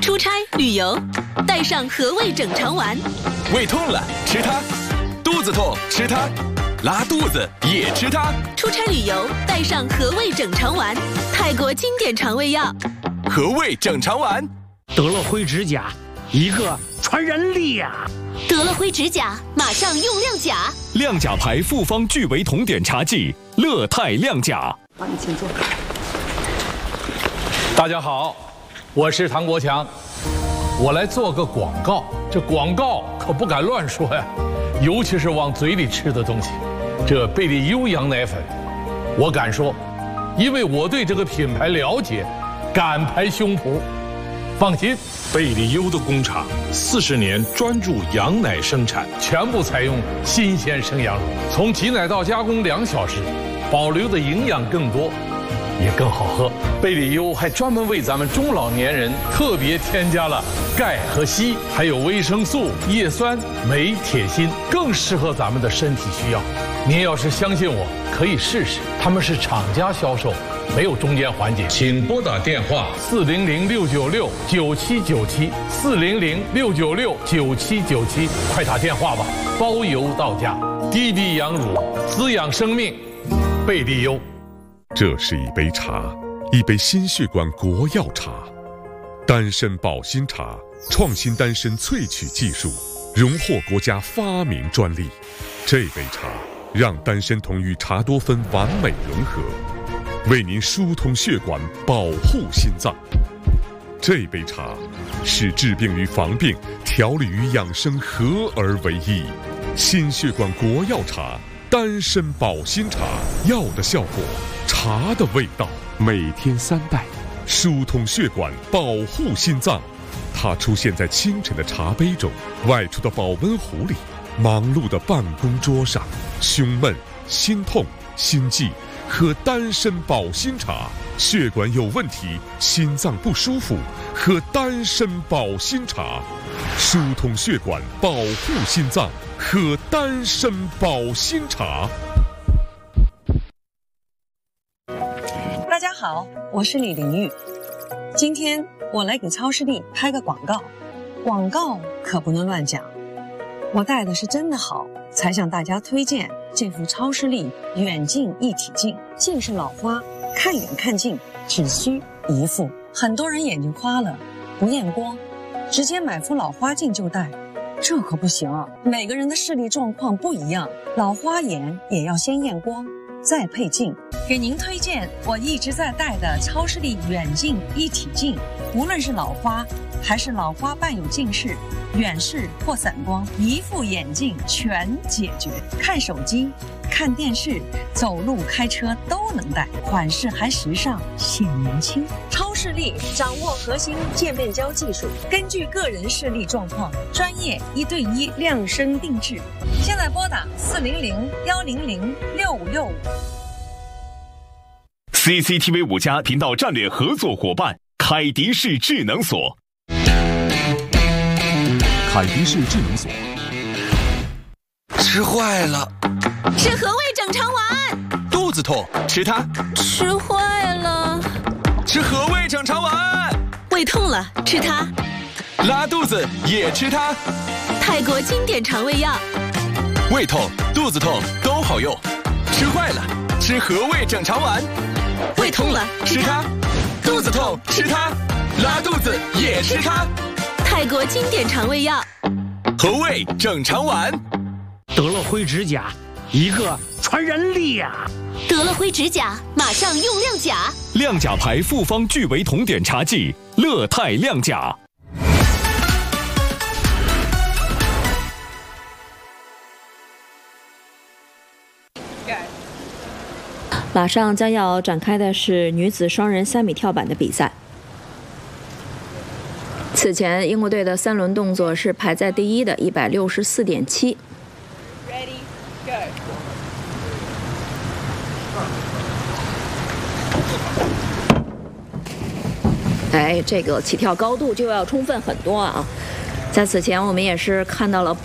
出差旅游，带上和味整肠丸。 胃痛了吃它，肚子痛吃它，拉肚子也吃它。 出差旅游，带上和味整肠丸，泰国经典肠胃药。 和味整肠丸。 得了灰指甲，一个传染力啊！ 得了灰指甲，马上用亮甲。 亮甲牌复方聚维酮碘茶剂，乐泰亮甲。 好，你请坐。 大家好，我是唐国强，我来做个广告。这广告可不敢乱说呀，尤其是往嘴里吃的东西。这贝利优羊奶粉，我敢说，因为我对这个品牌了解，敢拍胸脯。放心， 贝利优的工厂40年专注羊奶生产， 全部采用新鲜生羊乳，从挤奶到加工2小时，保留的营养更多，也更好喝。贝利优还专门为咱们中老年人特别添加了钙和硒，还有维生素、叶酸、镁、铁、锌，更适合咱们的身体需要。您要是相信我，可以试试。他们是厂家销售，没有中间环节。请拨打电话400-696-9797，400-696-9797，快打电话吧，包邮到家。低低羊乳，滋养生命，贝利优。 这是一杯茶，一杯心血管国药茶，丹参保心茶，创新丹参萃取技术，荣获国家发明专利。这杯茶让丹参酮与茶多酚完美融合，为您疏通血管，保护心脏。这杯茶是治病与防病、调理与养生合而为一。心血管国药茶，丹参保心茶，药的效果，茶的味道，每天3袋，疏通血管，保护心脏。它出现在清晨的茶杯中，外出的保温壶里，忙碌的办公桌上。胸闷、心痛、心悸，喝丹参保心茶；血管有问题、心脏不舒服，喝丹参保心茶。疏通血管，保护心脏，喝丹参保心茶。 大家好，我是李玲玉。今天我来给超视力拍个广告，广告可不能乱讲。我戴的是真的好，才向大家推荐这副超视力远近一体镜。近视老花，看远看近只需一副。很多人眼睛花了不验光，直接买副老花镜就戴，这可不行啊！每个人的视力状况不一样，老花眼也要先验光，再配镜。给您推荐我一直在戴的超视力远近一体镜，无论是老花还是老花伴有近视、远视或散光，一副眼镜全解决。看手机、看电视、走路、开车都能戴，款式还时尚，显年轻。超视力掌握核心渐变焦技术，根据个人视力状况，专业1对1量身定制。现在拨打400-100-6565。 CCTV 5家频道战略合作伙伴凯迪士智能锁。 凯迪士智能锁。 吃坏了， 吃和味整肠丸。 肚子痛吃它， 吃坏了。 吃和味整肠丸。 胃痛了吃它， 拉肚子也吃它。 泰国经典肠胃药。 胃痛、肚子痛都好用，吃坏了吃和味整肠丸。 胃痛了吃它， 肚子痛吃它，拉肚子也吃它。 泰国经典肠胃药。 和味整肠丸。 得了灰指甲，一个传染力啊！ 得了灰指甲，马上用亮甲。 亮甲牌复方聚维酮碘茶剂，乐泰亮甲。 马上将要展开的是女子双人3米跳板的比赛。此前，英国队的3轮动作是排在第一的164.7。哎，这个起跳高度就要充分很多啊！在此前，我们也是看到了